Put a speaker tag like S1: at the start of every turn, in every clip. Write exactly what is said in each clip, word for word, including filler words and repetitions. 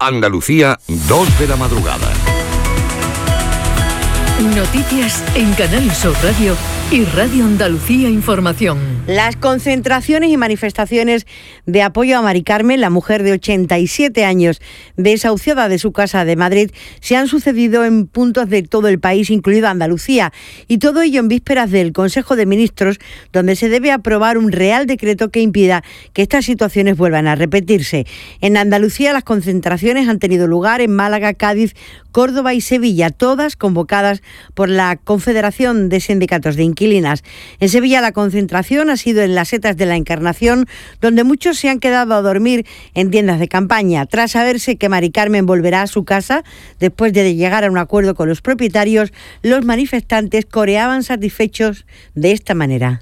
S1: Andalucía, dos de la madrugada.
S2: Noticias en Canal Sur Radio y Radio Andalucía Información.
S3: Las concentraciones y manifestaciones de apoyo a Mari Carmen, la mujer de ochenta y siete años desahuciada de su casa de Madrid, se han sucedido en puntos de todo el país, incluido Andalucía, y todo ello en vísperas del Consejo de Ministros, donde se debe aprobar un real decreto que impida que estas situaciones vuelvan a repetirse. En Andalucía las concentraciones han tenido lugar en Málaga, Cádiz, Córdoba y Sevilla, todas convocadas por la Confederación de Sindicatos de Inquilinas. En Sevilla la concentración ha sido en las Setas de la Encarnación, donde muchos se han quedado a dormir en tiendas de campaña. Tras saberse que Mari Carmen volverá a su casa, después de llegar a un acuerdo con los propietarios, los manifestantes coreaban satisfechos de esta manera.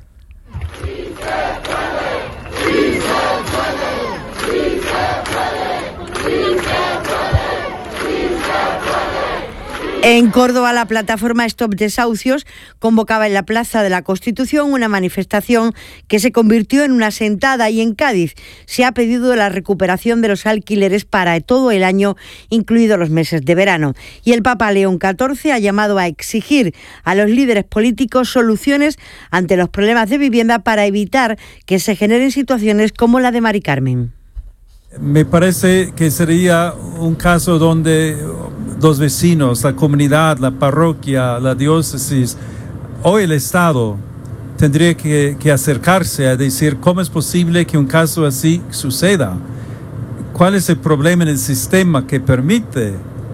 S3: En Córdoba, la plataforma Stop Desahucios convocaba en la Plaza de la Constitución una manifestación que se convirtió en una sentada, y en Cádiz se ha pedido la recuperación de los alquileres para todo el año, incluidos los meses de verano. Y el Papa León catorce ha llamado a exigir a los líderes políticos soluciones ante los problemas de vivienda para evitar que se generen situaciones como la de Mari Carmen.
S4: Me parece que sería un caso donde los vecinos, la comunidad, la parroquia, la diócesis o el Estado tendría que, que acercarse a decir cómo es posible que un caso así suceda. ¿Cuál es el problema en el sistema que permite